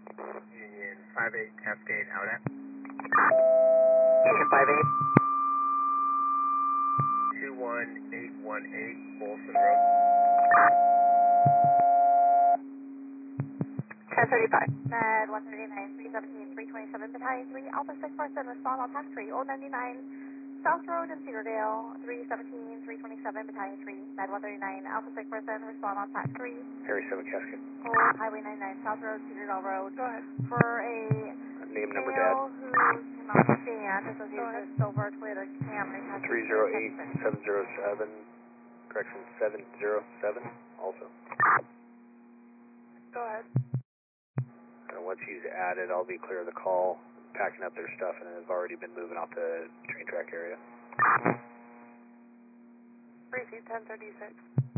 Union 58 Cascade out at Union 58. 21818 Bolson Road. 1035. Med 139, 317, 327, Battalion 3, Alpha 6 person, respond on tax 3, 099, South Road in Cedardale, 317, 327, Battalion 3, Med 139, Alpha 6 person, respond on tax 3. Harry 7 Cascade. Hold Highway 99, South Road, Cedardale Road. Go ahead. For a Name, number, male dad. who cannot stand, associated with silver Toyota Camry, has 308707, correction 707 also. Go ahead. And once he's added, I'll be clear of the call, packing up their stuff, and have already been moving off the train track area. Briefing 1036.